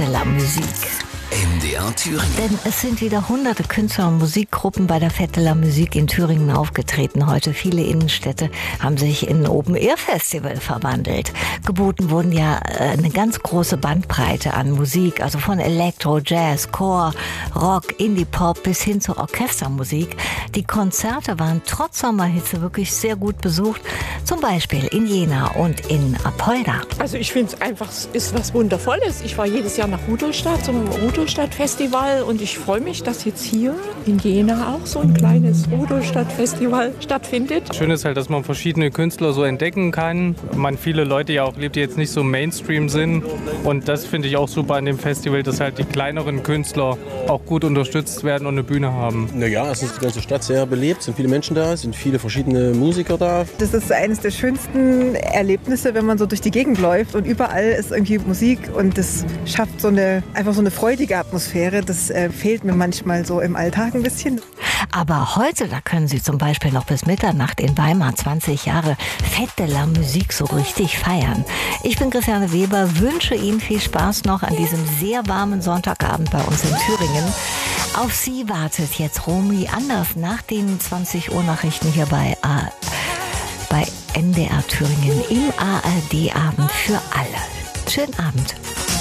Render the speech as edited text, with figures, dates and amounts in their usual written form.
Fête de la Musique. NDR Thüringen. Denn es sind wieder hunderte Künstler und Musikgruppen bei der Fête de la Musique in Thüringen aufgetreten. Heute viele Innenstädte haben sich in ein Open-Air-Festival verwandelt. Geboten wurden ja eine ganz große Bandbreite an Musik, also von Elektro, Jazz, Chor, Rock, Indie-Pop bis hin zur Orchestermusik. Die Konzerte waren trotz Sommerhitze wirklich sehr gut besucht, zum Beispiel in Jena und in Apolda. Also ich finde es einfach, es ist was Wundervolles. Ich war jedes Jahr nach Rudolstadt zum Rudolstadt-Festival und ich freue mich, dass jetzt hier in Jena auch so ein kleines Rudolstadt-Festival stattfindet. Schön ist halt, dass man verschiedene Künstler so entdecken kann. Viele Leute ja auch lebt, die jetzt nicht so Mainstream sind. Und das finde ich auch super an dem Festival, dass halt die kleineren Künstler auch gut unterstützt werden und eine Bühne haben. Naja, es ist die ganze Stadt sehr belebt, sind viele Menschen da, sind viele verschiedene Musiker da. Das ist eines der schönsten Erlebnisse, wenn man so durch die Gegend läuft und überall ist irgendwie Musik und das schafft einfach so eine freudige Atmosphäre. Das fehlt mir manchmal so im Alltag ein bisschen. Aber heute, da können Sie zum Beispiel noch bis Mitternacht in Weimar 20 Jahre Fête de la Musique so richtig feiern. Ich bin Christiane Weber, wünsche Ihnen viel Spaß noch an diesem sehr warmen Sonntagabend bei uns in Thüringen. Auf Sie wartet jetzt Romy Anders nach den 20 Uhr Nachrichten hier bei NDR Thüringen im ARD-Abend für alle. Schönen Abend.